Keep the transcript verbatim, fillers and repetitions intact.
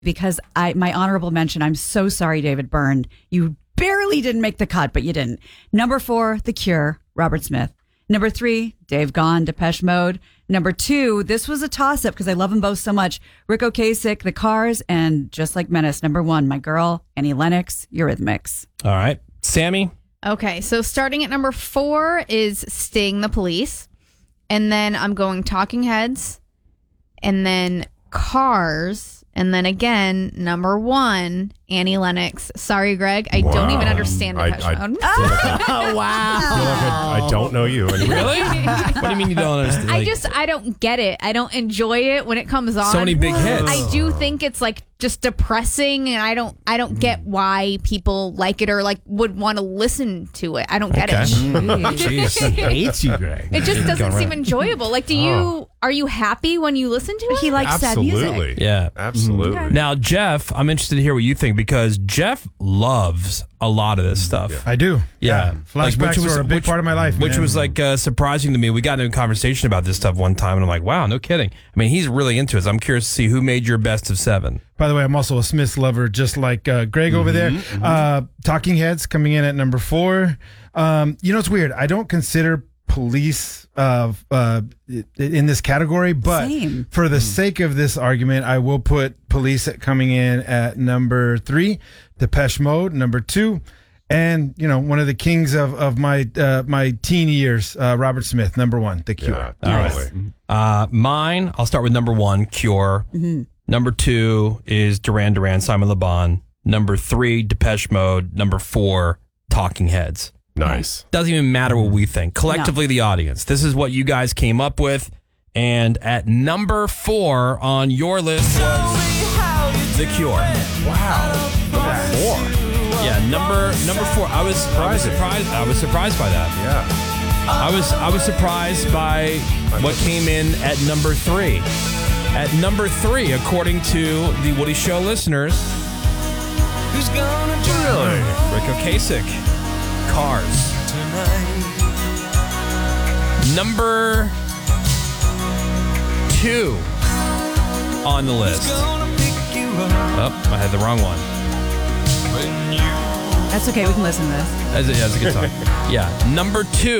because I my honorable mention, I'm so sorry, David Byrne. You barely didn't make the cut, but you didn't. Number four, The Cure, Robert Smith. Number three, Dave Gahan, Depeche Mode. Number two, this was a toss-up because I love them both so much. Rick Ocasek, The Cars, and just like Menace, number one, my girl, Annie Lennox, Eurythmics. All right. Sammy? Okay, so starting at number four is Sting, The Police. And then I'm going Talking Heads. And then Cars. And then again, number one, Annie Lennox. Sorry, Greg. I Wow. don't even understand I- Depeche I- Mode. Oh, wow. I feel like I, I don't know you anymore. Really? What do you mean you don't understand? I Like, just, I don't get it. I don't enjoy it when it comes on. So many big hits. I do think it's like just depressing, and I don't, I don't get why people like it or like would want to listen to it. I don't get Okay. it. Jeez. Hates you, Greg. It just doesn't Going seem right. enjoyable. Like, do you, are you happy when you listen to it? He likes sad music. Absolutely. Yeah. Absolutely. Now, Jeff, I'm interested to hear what you think because Jeff loves a lot of this stuff. I do. Yeah. Like, Flashbacks which was- were a big which- part of my life. Which man. was like uh, surprising to me. We got into a conversation about this stuff one time, and I'm like, wow, no kidding. I mean, he's really into it. So I'm curious to see who made your best of seven. By the way, I'm also a Smiths lover, just like uh, Greg over there. Mm-hmm, Uh, Talking Heads coming in at number four. Um, you know, it's weird. I don't consider Police uh, uh, in this category, but Same. for the sake of this argument, I will put Police at coming in at number three. Depeche Mode, number two. And, you know, one of the kings of, of my uh, my teen years, uh, Robert Smith, number one, The Cure. Yeah, All totally. Uh, mine, I'll start with number one, Cure. Number two is Duran Duran, Simon Le Bon. Number three, Depeche Mode. Number four, Talking Heads. Nice. Doesn't even matter what we think. Collectively, the audience. This is what you guys came up with. And at number four on your list was The Cure. Wow. Number four. Yeah, number number four. I was I was surprised. I was surprised by that. Yeah. I was I was surprised by what came in at number three. At number three, according to the Woody Show listeners, Who's gonna drive Rick Ocasek, Cars. Number two on the list. gonna pick you up Oh, I had the wrong one. when you That's okay. We can listen to this. That's a, yeah, that's a good song. Yeah, number two